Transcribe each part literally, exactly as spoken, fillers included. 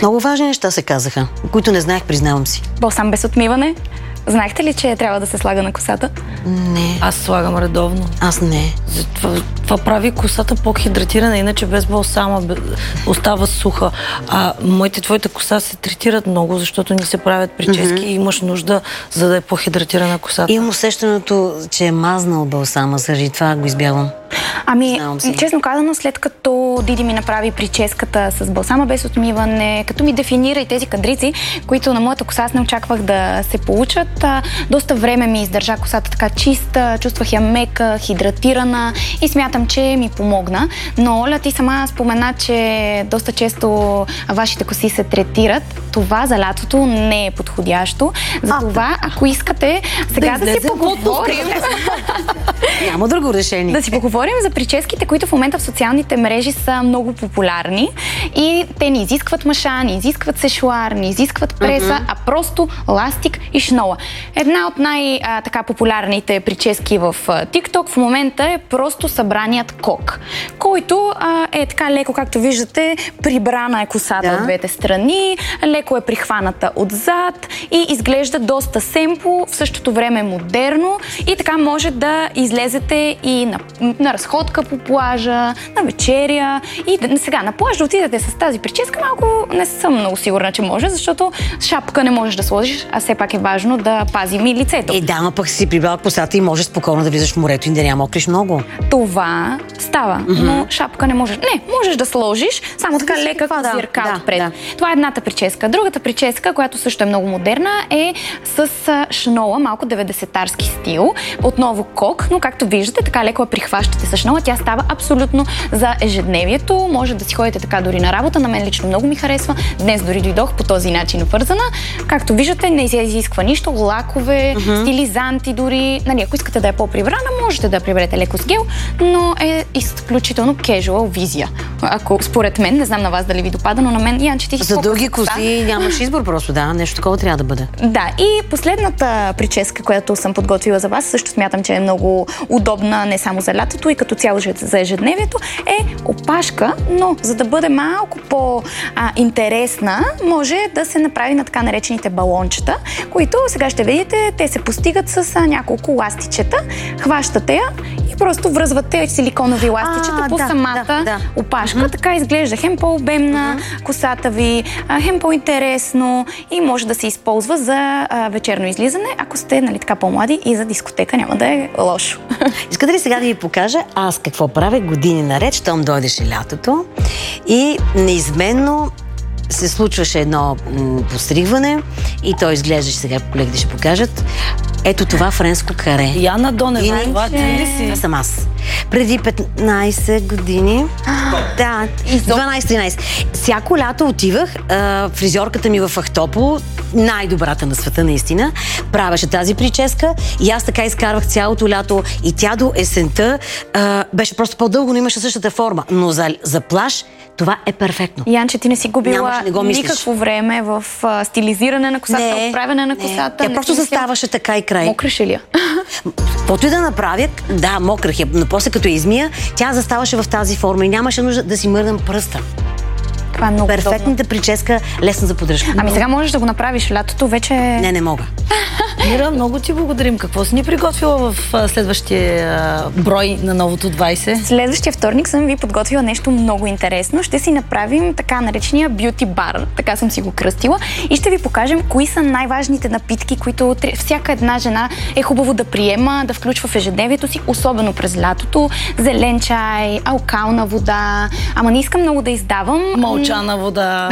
Много важни неща се казаха, които не знаех, признавам си. Балсам без отмиване. Знаехте ли, че трябва да се слага на косата? Не. Аз слагам редовно. Аз не. Това, това прави косата по-хидратирана, иначе без балсама остава суха. А моите, твоите коса се третират много, защото ни се правят прически mm-hmm. и имаш нужда, за да е по-хидратирана косата. Имам усещането, че е мазнал балсама, заради това го избягвам. Ами, честно казано, след като Диди ми направи прическата с балсама без отмиване, като ми дефинира и тези кадрици, които на моята коса аз не очаквах да се получат, а, доста време ми издържа косата така чиста, чувствах я мека, хидратирана и смятам, че ми помогна. Но Оля, ти сама спомена, че доста често вашите коси се третират. Това за лятото не е подходящо. Затова, ако искате сега да, да си поговорим... Няма друго решение. Да си поговорим за прическите, които в момента в социалните мрежи са много популярни и те не изискват маша, не изискват сешуар, не изискват преса, mm-hmm. а просто ластик и шнола. Една от най-популярните прически в TikTok в момента е просто събраният кок, който а, е така леко, както виждате, прибрана е косата да. От двете страни, леко е прихваната отзад и изглежда доста семпо, в същото време модерно и така може да излезете и на, на разходка по плажа, на вечеря и да, сега на плаж да отидете с тази прическа, малко не съм много сигурна, че може, защото шапка не можеш да сложиш, а все пак е важно да пазим и лицето. Е, да, но пък си прибрала косата и можеш спокойно да влизаш в морето и да няма мокриш много. Това става, mm-hmm. но шапка не можеш. Не, можеш да сложиш, само така лека козирка да, отпред. Да, да. Това е едната прическа. Другата прическа, която също е много модерна, е с шнола, малко деветдесетарски стил. Отново кок, но както виждате, така леко я прихващате с шнола. Тя става абсолютно за ежедневието. Може да си ходите така дори на работа. На мен лично много ми харесва. Днес дори дойдох по този начин обвързана. Както виждате, не се изисква нищо. Лакове, mm-hmm. стилизанти дори. Нали, ако искате да е по-прибрана, можете да я приберете леко с гел, но е изключително casual визия. Ако според мен, не знам на вас дали ви допада, но на мен, Янче, ти си за дълги коси нямаш избор просто, да. Нещо такова трябва да бъде. Да, и последната прическа, която съм подготвила за вас, също смятам, че е много удобна не само за лятото и като цяло за ежедневието, е опашка, но за да бъде малко по-интересна, може да се направи на така наречените балончета, които сега ще видите, те се постигат с няколко ластичета. Хващате я и просто връзвате силиконови ластичета а, по да, самата да, да. опашка. Mm-hmm. Така изглежда хем по-обемна mm-hmm. косата ви, хем по-интересно и може да се използва за а, вечерно излизане, ако сте нали, така по-млади и за дискотека няма да е лошо. Искате ли сега да ви покажа аз какво правя години наред, щом дойдеше лятото и неизменно се случваше едно м- постригване и то изглеждаше, сега колегите ще покажат. Ето това френско каре. Яна Донева, това ти ли си? Това съм аз. Преди петнайсет години. Да, дванайсет-тринайсет. Всяко лято отивах, а, фризьорката ми в Ахтопол, най-добрата на света наистина, правеше тази прическа и аз така изкарвах цялото лято и тя до есента а, беше просто по-дълго, но имаше същата форма. Но за, за плаж това е перфектно. Янче, ти не си губила не никакво време в а, стилизиране на косата, не, отправяне на косата. Тя просто заставаше така и край. Мокраше ли я? Каквото и да направя, да, мокрах я, но после като я измия, тя заставаше в тази форма и нямаше нужда да си мърдам пръста. Това е много перфектната прическа, лесна за поддръжка. Ами сега можеш да го направиш лятото, вече... Не, не мога. Мира, много ти благодарим. Какво си ни приготвила в следващия брой на Новото двайсет? Следващия вторник съм ви подготвила нещо много интересно. Ще си направим така наречения бюти бар, така съм си го кръстила, и ще ви покажем кои са най-важните напитки, които всяка една жена е хубаво да приема, да включва в ежедневието си, особено през лятото. Зелен чай, алкална вода, ама не искам много да издавам. Мълчана вода.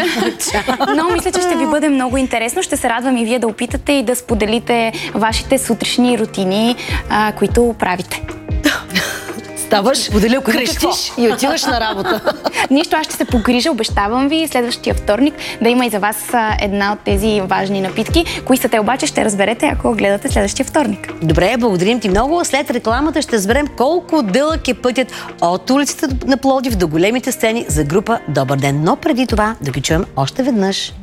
Но мисля, че ще ви бъде много интересно. Ще се радвам и вие да опитате и да споделите вашите сутрешни рутини, а, които правите. Ставаш, крещиш и отиваш на работа. Нищо, аз ще се погрижа, обещавам ви следващия вторник да има и за вас една от тези важни напитки. Кои са те обаче ще разберете, ако гледате следващия вторник. Добре, благодарим ти много. След рекламата ще разберем колко дълъг е пътят от улицата на Пловдив до големите сцени за група Добър ден. Но преди това да ги чуем още веднъж.